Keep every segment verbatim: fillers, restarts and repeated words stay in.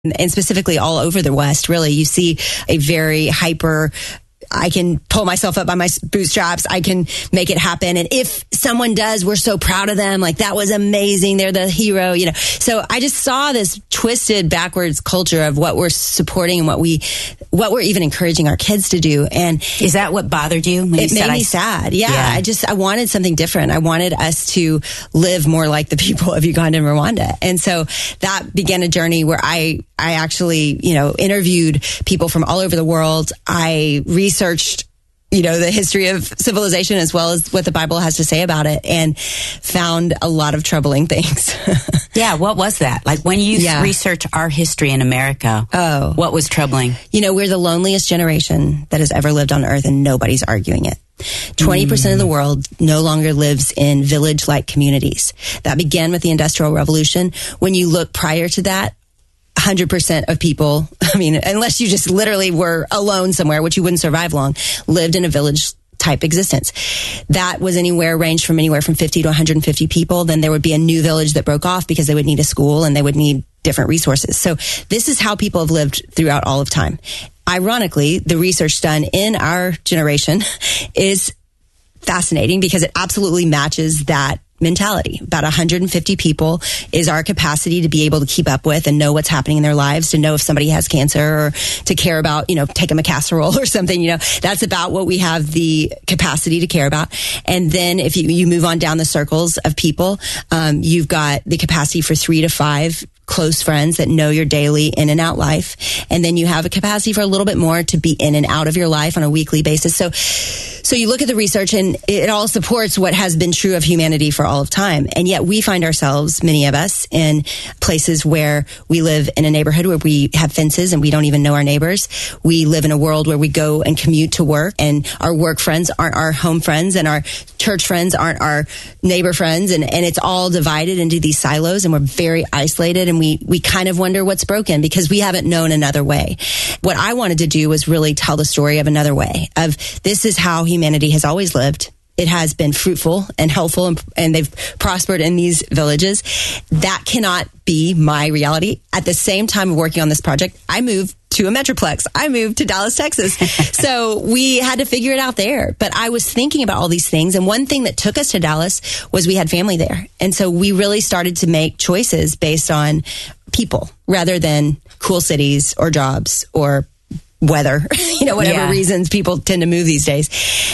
and specifically all over the West, really, you see a very hyper, I can pull myself up by my bootstraps. I can make it happen. And if someone does, we're so proud of them. Like, that was amazing. They're the hero, you know. So I just saw this twisted backwards culture of what we're supporting and what we, what we're even encouraging our kids to do. And is that what bothered you? When it you made said me I... sad. Yeah, yeah. I just, I wanted something different. I wanted us to live more like the people of Uganda and Rwanda. And so that began a journey where I, I actually, you know, interviewed people from all over the world. I researched, you know, the history of civilization as well as what the Bible has to say about it, and found a lot of troubling things. Yeah, what was that? Like, when you Yeah. research our history in America, Oh. what was troubling? You know, we're the loneliest generation that has ever lived on earth, and nobody's arguing it. twenty percent of the world no longer lives in village-like communities. That began with the Industrial Revolution. When you look prior to that, one hundred percent of people, I mean, unless you just literally were alone somewhere, which you wouldn't survive long, lived in a village type existence. That was anywhere, ranged from anywhere from fifty to one hundred fifty people. Then there would be a new village that broke off because they would need a school and they would need different resources. So this is how people have lived throughout all of time. Ironically, the research done in our generation is fascinating because it absolutely matches that mentality. About one hundred fifty people is our capacity to be able to keep up with and know what's happening in their lives, to know if somebody has cancer, or to care about, you know, take them a casserole or something. You know, that's about what we have the capacity to care about. And then if you, you move on down the circles of people, um, you've got the capacity for three to five close friends that know your daily in and out life. And then you have a capacity for a little bit more to be in and out of your life on a weekly basis. So, so you look at the research and it all supports what has been true of humanity for all of time. And yet we find ourselves, many of us, in places where we live in a neighborhood where we have fences and we don't even know our neighbors. We live in a world where we go and commute to work, and our work friends aren't our home friends, and our church friends aren't our neighbor friends. And, and it's all divided into these silos, and we're very isolated, and we, we kind of wonder what's broken because we haven't known another way. What I wanted to do was really tell the story of another way, of this is how humanity has always lived. It has been fruitful and helpful, and, and they've prospered in these villages. That cannot be my reality. At the same time of working on this project, I moved to a Metroplex. I moved to Dallas, Texas. So we had to figure it out there. But I was thinking about all these things. And one thing that took us to Dallas was we had family there. And so we really started to make choices based on people rather than cool cities or jobs or weather, you know, whatever Yeah. reasons people tend to move these days.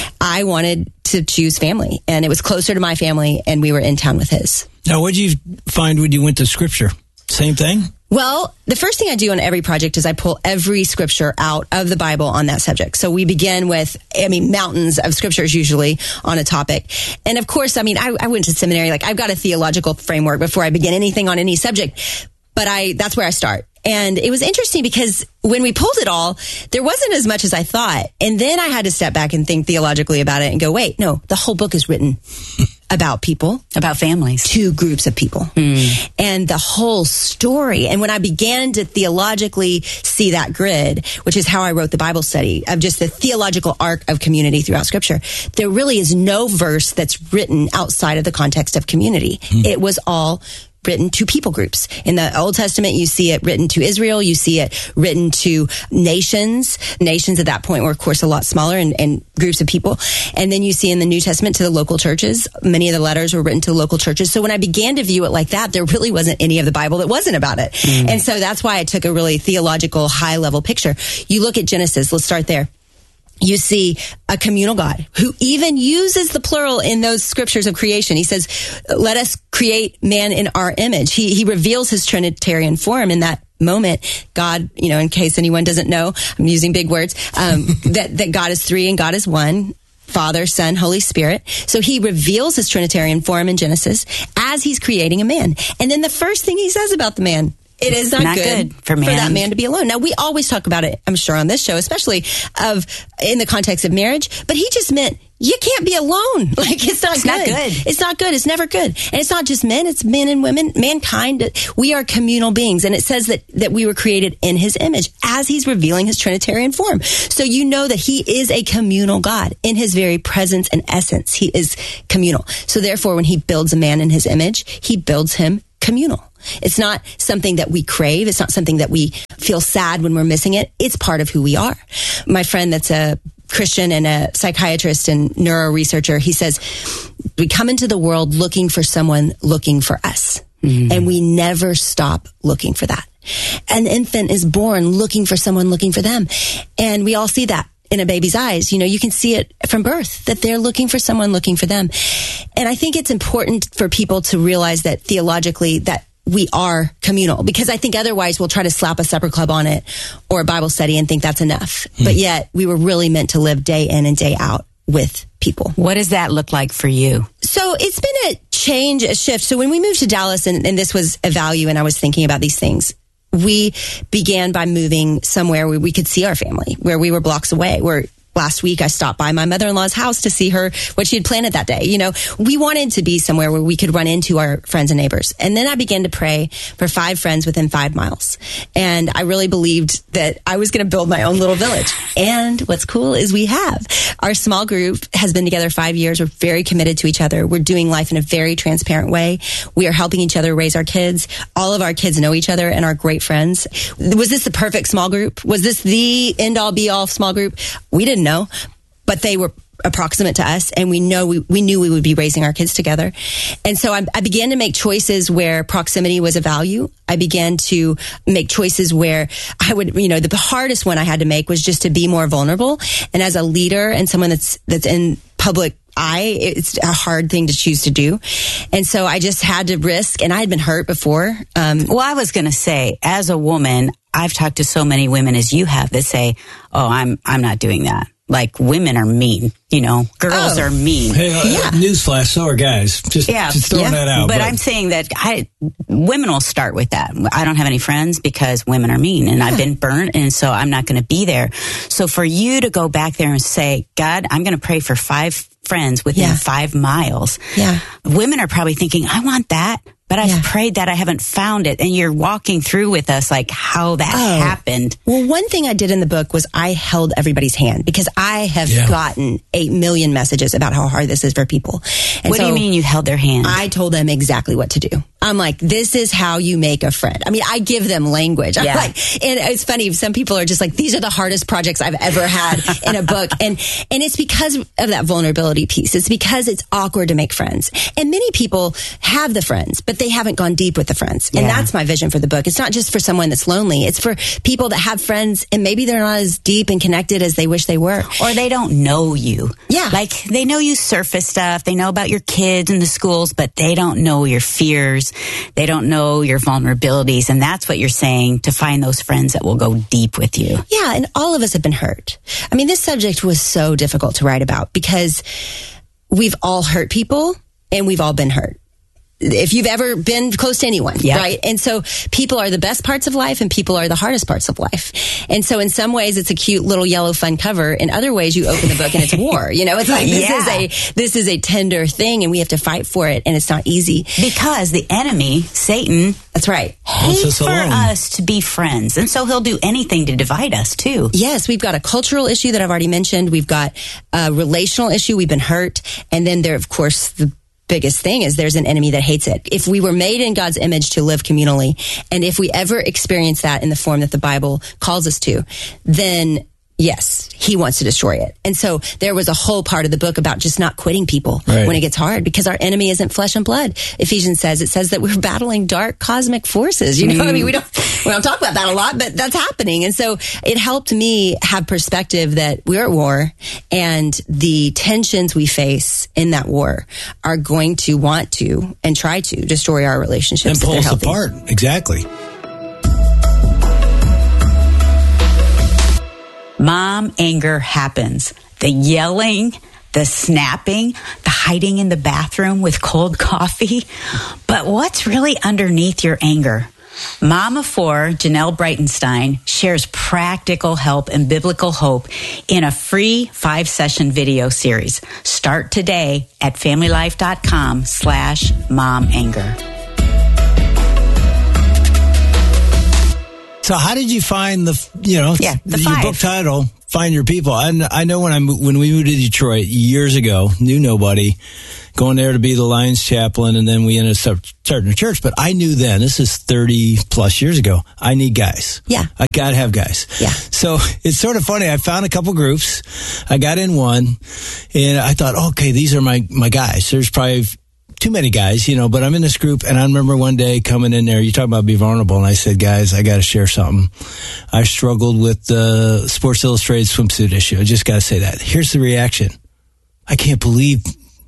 I wanted to choose family, and it was closer to my family, and we were in town with his. Now, what did you find when you went to Scripture? Same thing? Well, the first thing I do on every project is I pull every scripture out of the Bible on that subject. So we begin with, I mean, mountains of scriptures usually on a topic. And of course, I mean, I, I went to seminary, like I've got a theological framework before I begin anything on any subject, but I, that's where I start. And it was interesting because when we pulled it all, there wasn't as much as I thought. And then I had to step back and think theologically about it and go, wait, no, the whole book is written about people, about families, two groups of people, mm. and the whole story. And when I began to theologically see that grid, which is how I wrote the Bible study of just the theological arc of community throughout Scripture, there really is no verse that's written outside of the context of community. Mm. It was all written to people groups. In the Old Testament, you see it written to Israel. You see it written to nations. Nations at that point were, of course, a lot smaller, and, and groups of people. And then you see in the New Testament to the local churches. Many of the letters were written to local churches. So when I began to view it like that, there really wasn't any of the Bible that wasn't about it. Mm. And so that's why I took a really theological, high-level picture. You look at Genesis. Let's start there. You see a communal God who even uses the plural in those scriptures of creation. He says, let us create man in our image. He, he reveals his Trinitarian form in that moment. God, you know, in case anyone doesn't know, I'm using big words, um, that, that God is three and God is one. Father, Son, Holy Spirit. So he reveals his Trinitarian form in Genesis as he's creating a man. And then the first thing he says about the man, it is not, not good, good for, man. for that man to be alone. Now, we always talk about it, I'm sure, on this show, especially of in the context of marriage, but he just meant you can't be alone. Like, it's not it's good. Not good. It's not good. It's never good. And it's not just men, it's men and women, mankind. We are communal beings. And it says that, that we were created in his image as he's revealing his Trinitarian form. So you know that he is a communal God in his very presence and essence. He is communal. So therefore, when he builds a man in his image, he builds him communal. It's not something that we crave. It's not something that we feel sad when we're missing it. It's part of who we are. My friend that's a Christian and a psychiatrist and neuro researcher, he says, we come into the world looking for someone looking for us. Mm-hmm. And we never stop looking for that. An infant is born looking for someone looking for them. And we all see that in a baby's eyes. You know, you can see it from birth, that they're looking for someone looking for them. And I think it's important for people to realize that theologically that we are communal, because I think otherwise we'll try to slap a supper club on it or a Bible study and think that's enough. Hmm. But yet we were really meant to live day in and day out with people. What does that look like for you? So it's been a change, a shift. So when we moved to Dallas, and, and this was a value, and I was thinking about these things, we began by moving somewhere where we could see our family, where we were blocks away, where last week I stopped by my mother-in-law's house to see her, what she had planted that day. You know, we wanted to be somewhere where we could run into our friends and neighbors. And then I began to pray for five friends within five miles. And I really believed that I was going to build my own little village. And what's cool is we have. Our small group has been together five years. We're very committed to each other. We're doing life in a very transparent way. We are helping each other raise our kids. All of our kids know each other and are great friends. Was this the perfect small group? Was this the end-all be-all small group? We didn't know, but they were approximate to us, and we know we, we knew we would be raising our kids together. And so I, I began to make choices where proximity was a value. I began to make choices where I would, you know, the hardest one I had to make was just to be more vulnerable. And as a leader and someone that's that's in public eye, it's a hard thing to choose to do. And so I just had to risk, and I had been hurt before. Um, well, I was going to say, as a woman, I've talked to so many women as you have that say, oh, I'm I'm not doing that. Like, women are mean, you know, girls oh. are mean. Hey, uh, yeah. Newsflash, so are guys. Just, yeah. just throwing yeah. that out. But, but I'm saying that I, women will start with that. I don't have any friends because women are mean, and yeah. I've been burnt, and so I'm not going to be there. So for you to go back there and say, God, I'm going to pray for five friends within yeah. five miles. Yeah. Women are probably thinking, I want that. But I've yeah. prayed that I haven't found it. And you're walking through with us like how that oh. happened. Well, one thing I did in the book was I held everybody's hand, because I have yeah. gotten eight million messages about how hard this is for people. And what so do you mean you held their hand? I told them exactly what to do. I'm like, this is how you make a friend. I mean, I give them language. I'm yeah. like, and it's funny, some people are just like, these are the hardest projects I've ever had in a book. And, and it's because of that vulnerability piece. It's because it's awkward to make friends. And many people have the friends, but they haven't gone deep with the friends. And yeah. that's my vision for the book. It's not just for someone that's lonely. It's for people that have friends and maybe they're not as deep and connected as they wish they were. Or they don't know you. Yeah. Like, they know you surface stuff. They know about your kids and the schools, but they don't know your fears. They don't know your vulnerabilities. And that's what you're saying, to find those friends that will go deep with you. Yeah. And all of us have been hurt. I mean, this subject was so difficult to write about because we've all hurt people and we've all been hurt. If you've ever been close to anyone, yep. right? And so people are the best parts of life and people are the hardest parts of life. And so in some ways it's a cute little yellow fun cover. In other ways you open the book and it's war. You know, it's like this yeah. is a this is a tender thing and we have to fight for it, and it's not easy. Because the enemy, Satan, that's right, hates for us to be friends. And so he'll do anything to divide us too. Yes, we've got a cultural issue that I've already mentioned. We've got a relational issue. We've been hurt. And then there, of course, the biggest thing is there's an enemy that hates it. If we were made in God's image to live communally, and if we ever experience that in the form that the Bible calls us to, then yes, he wants to destroy it. And so there was a whole part of the book about just not quitting people right. when it gets hard, because our enemy isn't flesh and blood. Ephesians says, it says that we're battling dark cosmic forces. You know, mm. I mean, we don't, we don't talk about that a lot, but that's happening. And so it helped me have perspective that we're at war, and the tensions we face in that war are going to want to and try to destroy our relationships. And pull us apart. Exactly. Mom anger happens. The yelling, the snapping, the hiding in the bathroom with cold coffee. But what's really underneath your anger? Mom of four, Janelle Breitenstein, shares practical help and biblical hope in a free five-session video series. Start today at familylife.com slash mom anger. So how did you find the, you know, yeah, the your five. book title, find your people. I, I know when I when we moved to Detroit years ago, knew nobody, going there to be the Lions chaplain, and then we ended up starting a church. But I knew then, this is thirty plus years ago, I need guys. Yeah. I got to have guys. Yeah. So it's sort of funny. I found a couple groups. I got in one, and I thought, okay, these are my, my guys. There's probably too many guys, you know, but I'm in this group, and I remember one day coming in there, you talk about be vulnerable, and I said, guys, I got to share something. I struggled with the Sports Illustrated swimsuit issue. I just got to say that. Here's the reaction. I can't believe,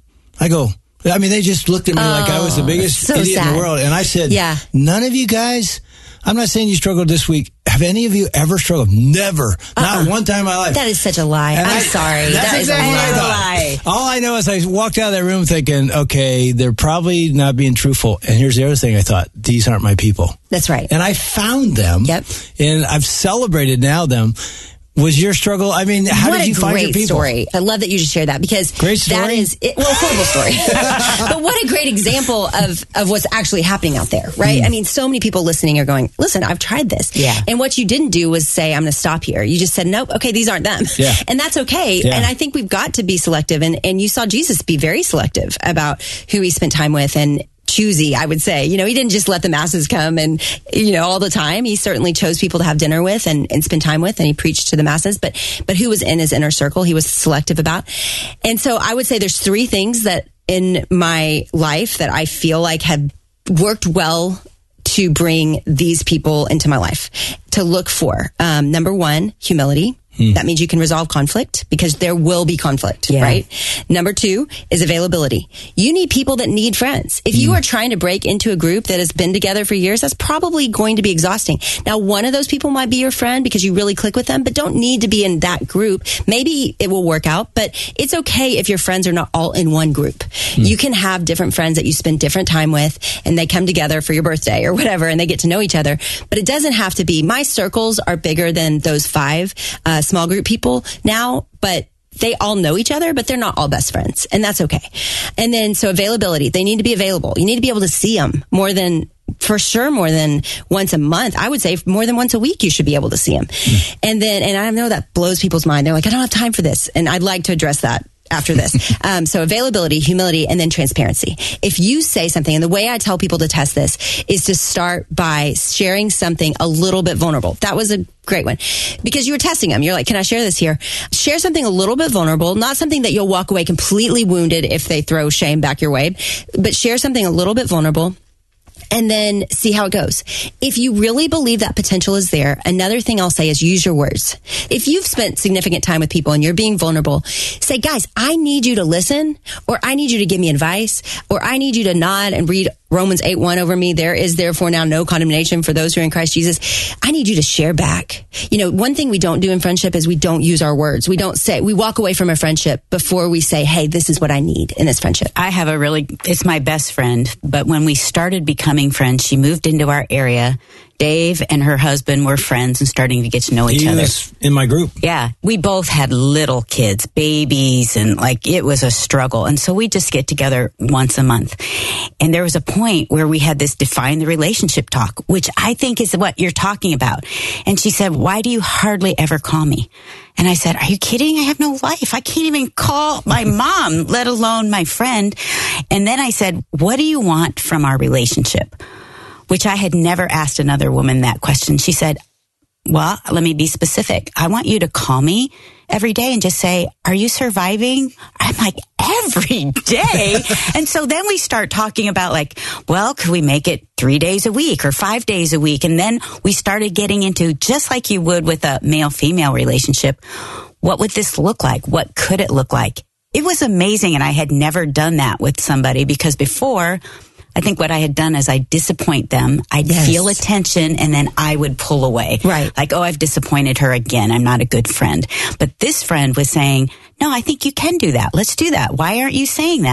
I go, I mean, they just looked at me oh, like I was the biggest so idiot sad. in the world. And I said, yeah. None of you guys, I'm not saying you struggled this week. Have any of you ever struggled? Never. Uh-uh. Not one time in my life. That is such a lie. And I'm I, sorry. That's that exactly is what I thought. Lie. All I know is I walked out of that room thinking, okay, they're probably not being truthful. And here's the other thing I thought, these aren't my people. That's right. And I found them. Yep. And I've celebrated now them. Was your struggle? I mean, how what did you find your people? What a great story. I love that you just shared that because great story? that is, it, well, horrible story. But what a great example of, of what's actually happening out there, right? Mm. I mean, so many people listening are going, listen, I've tried this. Yeah. And what you didn't do was say, I'm going to stop here. You just said, nope, okay, these aren't them. Yeah. And that's okay. Yeah. And I think we've got to be selective. And, and you saw Jesus be very selective about who he spent time with and choosy, I would say. You know, he didn't just let the masses come and, you know, all the time. He certainly chose people to have dinner with and, and spend time with, and he preached to the masses. But, but who was in his inner circle, he was selective about. And so I would say there's three things that in my life that I feel like have worked well to bring these people into my life to look for. Um, number one, humility. Hmm. That means you can resolve conflict because there will be conflict, yeah. right? Number two is availability. You need people that need friends. If you hmm. are trying to break into a group that has been together for years, that's probably going to be exhausting. Now, one of those people might be your friend because you really click with them, but don't need to be in that group. Maybe it will work out, but it's okay if your friends are not all in one group. Hmm. You can have different friends that you spend different time with, and they come together for your birthday or whatever, and they get to know each other. But it doesn't have to be. My circles are bigger than those five uh, small group people now, but they all know each other, but they're not all best friends, and that's okay. And then, so availability, they need to be available. You need to be able to see them more than, for sure, more than once a month. I would say more than once a week, you should be able to see them. Mm. And then, and I know that blows people's mind. They're like, I don't have time for this. And I'd like to address that after this. Um, so availability, humility, and then transparency. If you say something, and the way I tell people to test this is to start by sharing something a little bit vulnerable. That was a great one because you were testing them. You're like, can I share this here? Share something a little bit vulnerable, not something that you'll walk away completely wounded if they throw shame back your way, but share something a little bit vulnerable. And then see how it goes. If you really believe that potential is there, another thing I'll say is use your words. If you've spent significant time with people and you're being vulnerable, say, guys, I need you to listen, or I need you to give me advice, or I need you to nod and read Romans eight one over me. There is therefore now no condemnation for those who are in Christ Jesus. I need you to share back. You know, one thing we don't do in friendship is we don't use our words. We don't say, we walk away from a friendship before we say, hey, this is what I need in this friendship. I have a really, it's my best friend, but when we started becoming friends, she moved into our area. Dave and her husband were friends and starting to get to know each he other. Was in my group. Yeah. We both had little kids, babies, and like it was a struggle. And so we just get together once a month. And there was a point where we had this define the relationship talk, which I think is what you're talking about. And she said, why do you hardly ever call me? And I said, are you kidding? I have no life. I can't even call my mom, let alone my friend. And then I said, what do you want from our relationship? Which I had never asked another woman that question. She said, well, let me be specific. I want you to call me every day and just say, are you surviving? I'm like, every day? And so then we start talking about like, well, could we make it three days a week or five days a week? And then we started getting into, just like you would with a male-female relationship, what would this look like? What could it look like? It was amazing. And I had never done that with somebody because before, I think what I had done is I disappoint them. I'd yes. feel attention and then I would pull away. Right. Like, oh, I've disappointed her again. I'm not a good friend. But this friend was saying, no, I think you can do that. Let's do that. Why aren't you saying that?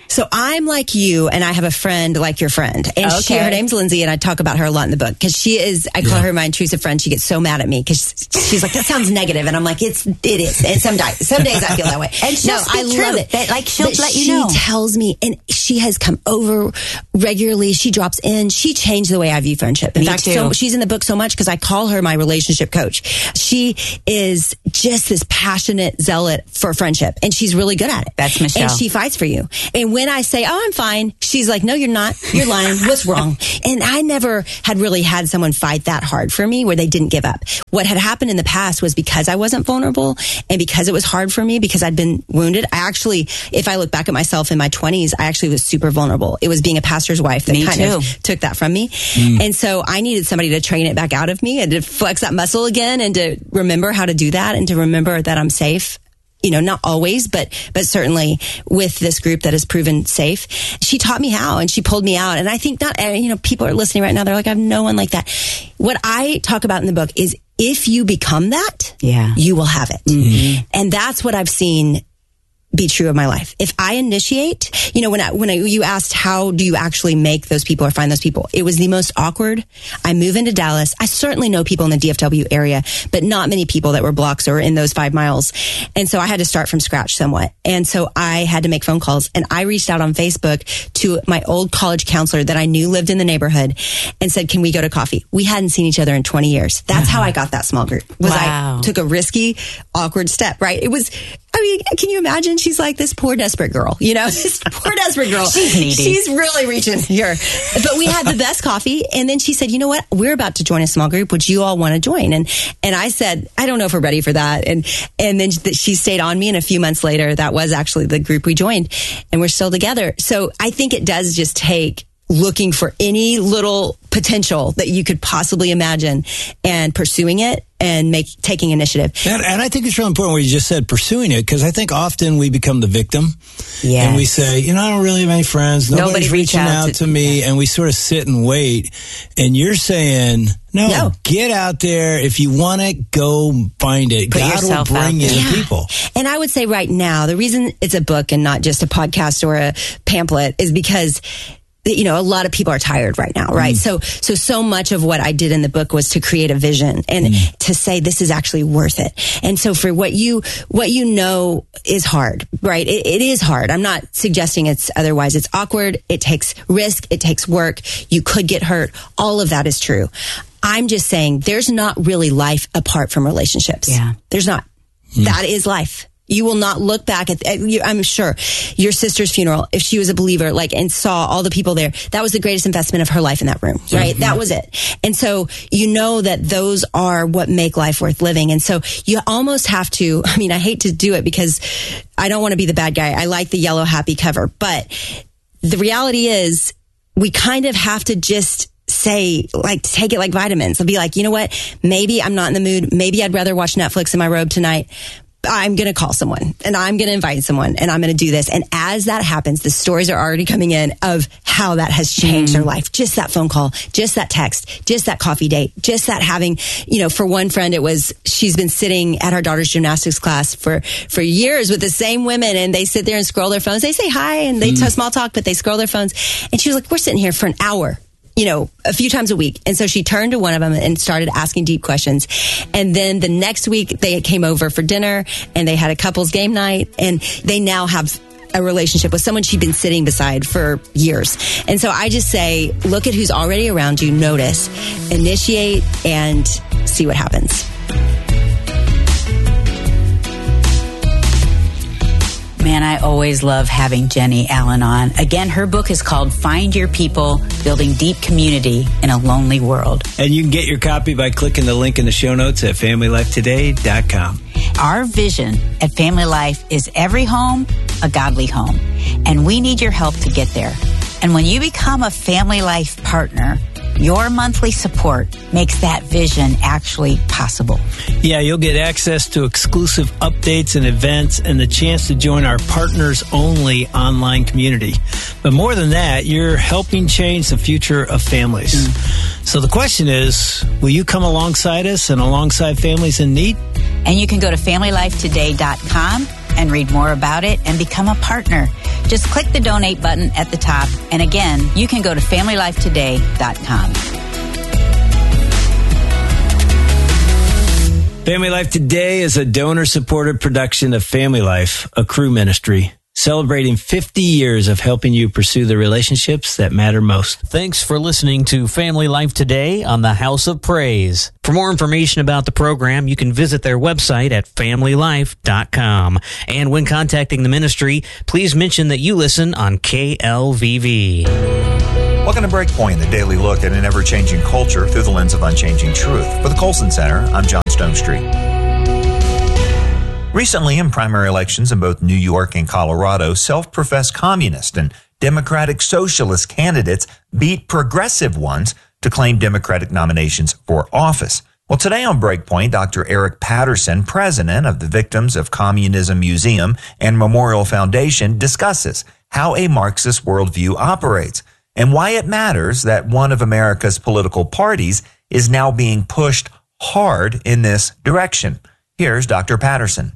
So I'm like you, and I have a friend like your friend. And Okay. she, her name's Lindsay, and I talk about her a lot in the book because she is, I call Yeah. her my intrusive friend. She gets so mad at me because she's like, that sounds negative. And I'm like, it's, it is. And some, di- some days I feel that way. And she'll no, speak I love truth. it. That, like, she'll But let you she know. tells me, and she has come over regularly. She drops in. She changed the way I view friendship. In Me fact, too. so she's in the book so much because I call her my relationship coach. She is just this passionate zealot for friendship, and she's really good at it. That's Michelle. And she fights for you. And when I say, oh, I'm fine, she's like, no, you're not. You're lying. What's wrong? And I never had really had someone fight that hard for me where they didn't give up. What had happened in the past was because I wasn't vulnerable and because it was hard for me, because I'd been wounded. I actually, if I look back at myself in my twenties, I actually was super vulnerable. It was being a pastor's wife that Me kind too. of took that from me. And so I needed somebody to train it back out of me and to flex that muscle again and to remember how to do that and to remember that I'm safe. You know, not always, but, but certainly with this group that has proven safe. She taught me how, and she pulled me out. And I think not, you know, people are listening right now. They're like, I have no one like that. What I talk about in the book is if you become that, Yeah. you will have it. And that's what I've seen be true of my life. If I initiate, you know, when I, when I, you asked how do you actually make those people or find those people, it was the most awkward. I move into Dallas. I certainly know people in the D F W area, but not many people that were blocks or in those five miles. And so I had to start from scratch somewhat. And so I had to make phone calls, and I reached out on Facebook to my old college counselor that I knew lived in the neighborhood and said, can we go to coffee? We hadn't seen each other in twenty years. That's how I got that small group. Was Wow. I took a risky, awkward step, right? It was, I mean, can you imagine? She's like this poor desperate girl, you know, this poor desperate girl. She's needy. She's really reaching here. But we had the best coffee. And then she said, you know what? We're about to join a small group. Would you all want to join? And, and I said, I don't know if we're ready for that. And, and then she stayed on me. And a few months later, that was actually the group we joined, and we're still together. So I think it does just take looking for any little potential that you could possibly imagine and pursuing it and make taking initiative. And, and I think it's really important what you just said, pursuing it, because I think often we become the victim. Yes. And we say, you know, I don't really have any friends. Nobody's Nobody reach reaching out out, to- to, me. And we sort of sit and wait. And you're saying, no, No. get out there. If you want it, go find it. Put God will yourself bring out in there. Yeah. people. And I would say right now, the reason it's a book and not just a podcast or a pamphlet is because, you know, a lot of people are tired right now, right? Mm. So, so, so much of what I did in the book was to create a vision and mm. to say this is actually worth it. And so for what you, what you know is hard, right? It, it is hard. I'm not suggesting it's otherwise. It's awkward. It takes risk. It takes work. You could get hurt. All of that is true. I'm just saying there's not really life apart from relationships. Yeah. There's not. Mm. That is life. You will not look back at, at you, I'm sure, your sister's funeral, if she was a believer, like, and saw all the people there, that was the greatest investment of her life in that room, right? Mm-hmm. That was it. And so you know that those are what make life worth living. And so you almost have to, I mean, I hate to do it because I don't want to be the bad guy. I like the yellow happy cover, but the reality is we kind of have to just say, like, take it like vitamins. I'll be like, you know what? Maybe I'm not in the mood. Maybe I'd rather watch Netflix in my robe tonight. I'm going to call someone and I'm going to invite someone and I'm going to do this. And as that happens, the stories are already coming in of how that has changed mm. their life. Just that phone call, just that text, just that coffee date, just that having, you know, for one friend, it was, she's been sitting at her daughter's gymnastics class for, for years with the same women, and they sit there and scroll their phones. They say hi and they mm. tell small talk, but they scroll their phones. And she was like, we're sitting here for an hour, you know, a few times a week. And so she turned to one of them and started asking deep questions. And then the next week they came over for dinner and they had a couples game night, and they now have a relationship with someone she'd been sitting beside for years. And so I just say, look at who's already around you, notice, initiate, and see what happens. Man, I always love having Jennie Allen on. Again, her book is called Find Your People, Building Deep Community in a Lonely World. And you can get your copy by clicking the link in the show notes at family life today dot com. Our vision at Family Life is every home, a godly home. And we need your help to get there. And when you become a Family Life partner, your monthly support makes that vision actually possible. Yeah, you'll get access to exclusive updates and events and the chance to join our partners-only online community. But more than that, you're helping change the future of families. Mm. So the question is, will you come alongside us and alongside families in need? And you can go to family life today dot com and read more about it and become a partner. Just click the donate button at the top. And again, you can go to family life today dot com. Family Life Today is a donor-supported production of Family Life, a Cru ministry, celebrating fifty years of helping you pursue the relationships that matter most. Thanks for listening to Family Life Today on the House of Praise. For more information about the program, you can visit their website at family life dot com. And when contacting the ministry, please mention that you listen on K L V V. Welcome to Breakpoint, the daily look at an ever-changing culture through the lens of unchanging truth. For the Colson Center, I'm John Stonestreet. Recently, in primary elections in both New York and Colorado, self-professed communist and Democratic Socialist candidates beat progressive ones to claim Democratic nominations for office. Well, today on Breakpoint, Doctor Eric Patterson, president of the Victims of Communism Museum and Memorial Foundation, discusses how a Marxist worldview operates and why it matters that one of America's political parties is now being pushed hard in this direction. Here's Doctor Patterson.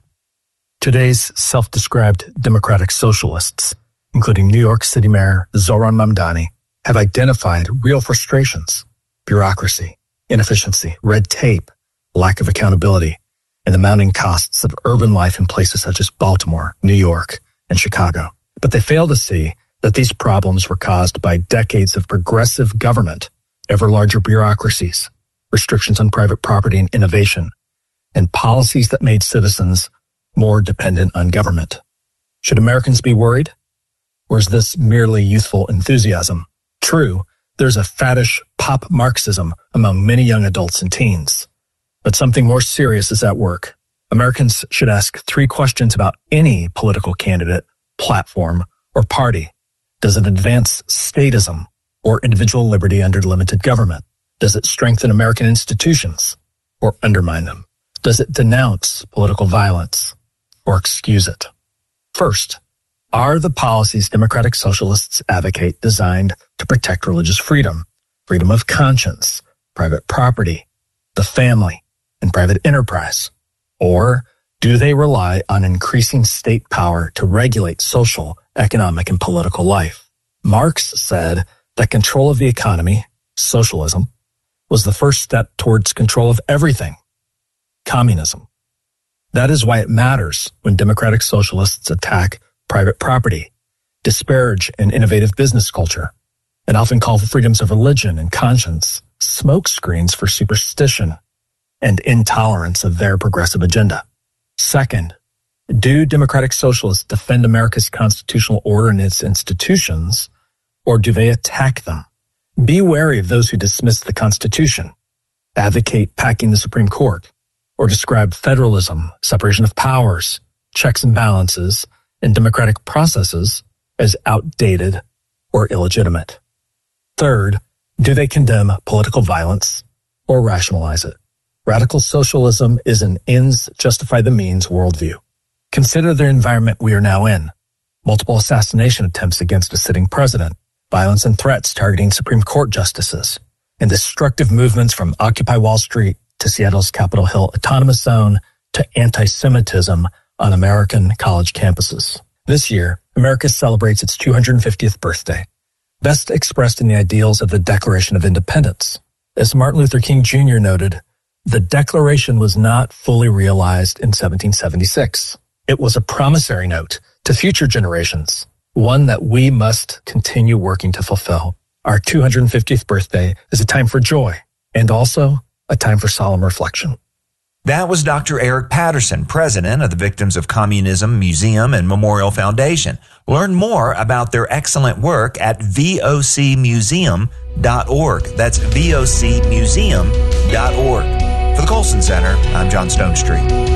Today's self-described democratic socialists, including New York City Mayor Zohran Mamdani, have identified real frustrations: bureaucracy, inefficiency, red tape, lack of accountability, and the mounting costs of urban life in places such as Baltimore, New York, and Chicago. But they fail to see that these problems were caused by decades of progressive government, ever larger bureaucracies, restrictions on private property and innovation, and policies that made citizens more dependent on government. Should Americans be worried? Or is this merely youthful enthusiasm? True, there's a faddish pop Marxism among many young adults and teens. But something more serious is at work. Americans should ask three questions about any political candidate, platform, or party. Does it advance statism or individual liberty under limited government? Does it strengthen American institutions or undermine them? Does it denounce political violence or excuse it? First, are the policies Democratic Socialists advocate designed to protect religious freedom, freedom of conscience, private property, the family, and private enterprise? Or do they rely on increasing state power to regulate social, economic, and political life? Marx said that control of the economy, socialism, was the first step towards control of everything, communism. That is why it matters when democratic socialists attack private property, disparage an innovative business culture, and often call for freedoms of religion and conscience smokescreens for superstition and intolerance of their progressive agenda. Second, do democratic socialists defend America's constitutional order and its institutions, or do they attack them? Be wary of those who dismiss the Constitution, advocate packing the Supreme Court, or describe federalism, separation of powers, checks and balances, and democratic processes as outdated or illegitimate. Third, do they condemn political violence or rationalize it? Radical socialism is an ends justify the means worldview. Consider the environment we are now in. Multiple assassination attempts against a sitting president, violence and threats targeting Supreme Court justices, and destructive movements from Occupy Wall Street to Seattle's Capitol Hill Autonomous Zone to anti-Semitism on American college campuses. This year, America celebrates its two hundred fiftieth birthday, best expressed in the ideals of the Declaration of Independence. As Martin Luther King Junior noted, the Declaration was not fully realized in seventeen seventy-six. It was a promissory note to future generations, one that we must continue working to fulfill. Our two hundred fiftieth birthday is a time for joy and also a time for solemn reflection. That was Doctor Eric Patterson, president of the Victims of Communism Museum and Memorial Foundation. Learn more about their excellent work at V O C museum dot org. That's V O C museum dot org. For the Colson Center, I'm John Stonestreet.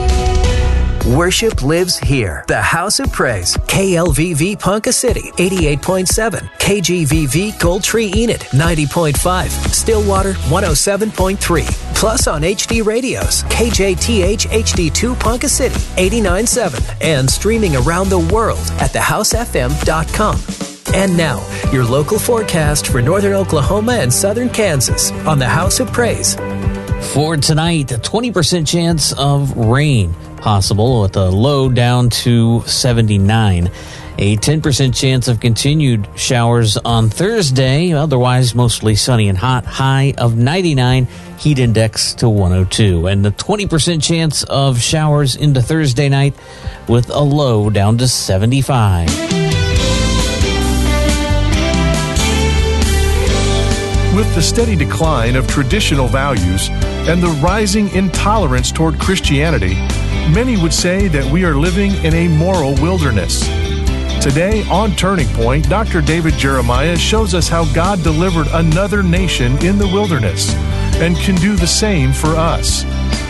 Worship lives here. The House of Praise. K L V V Ponca City, eighty-eight point seven. K G V V Gold Tree Enid, ninety point five. Stillwater, one oh seven point three. Plus on H D radios, K J T H H D two Ponca City, eighty-nine point seven. And streaming around the world at the house f m dot com. And now, your local forecast for northern Oklahoma and southern Kansas on the House of Praise. For tonight, a twenty percent chance of rain possible with a low down to seventy-nine. A ten percent chance of continued showers on Thursday, otherwise mostly sunny and hot, high of ninety-nine, heat index to one oh two. And the twenty percent chance of showers into Thursday night with a low down to seventy-five. With the steady decline of traditional values and the rising intolerance toward Christianity, many would say that we are living in a moral wilderness. Today on Turning Point, Doctor David Jeremiah shows us how God delivered another nation in the wilderness and can do the same for us.